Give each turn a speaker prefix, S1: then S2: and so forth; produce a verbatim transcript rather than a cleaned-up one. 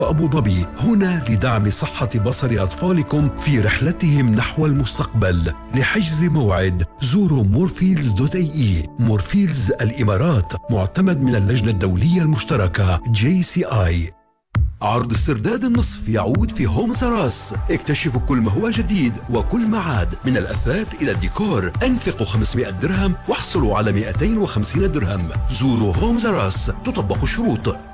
S1: أبو ظبي هنا لدعم صحة بصر أطفالكم في رحلتهم نحو المستقبل. لحجز موعد زوروا مورفيلز دوت اي اي. مورفيلز الإمارات، معتمد من اللجنة الدولية المشتركة جي سي آي. عرض استرداد النصف يعود في هومز راس. اكتشفوا كل ما هو جديد وكل ما عاد، من الأثاث إلى الديكور. انفقوا خمسمائة درهم واحصلوا على مئتين وخمسين درهم. زوروا هومز راس، تطبق الشروط.